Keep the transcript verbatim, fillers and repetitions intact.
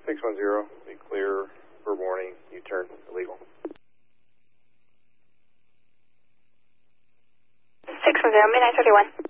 six one zero, be clear for warning, U-turn illegal. six one zero, midnight thirty-one.